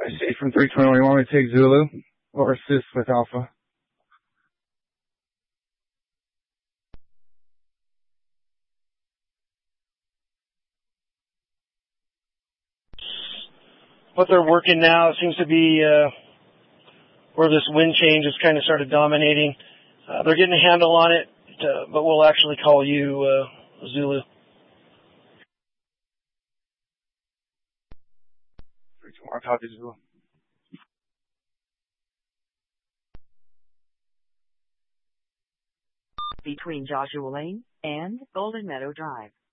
I see from 321, you want me to take Zulu or assist with Alpha? What they're working now seems to be where this wind change has kind of started dominating. They're getting a handle on it, but we'll actually call you Zulu. 321, copy Zulu. Between Joshua Lane and Golden Meadow Drive.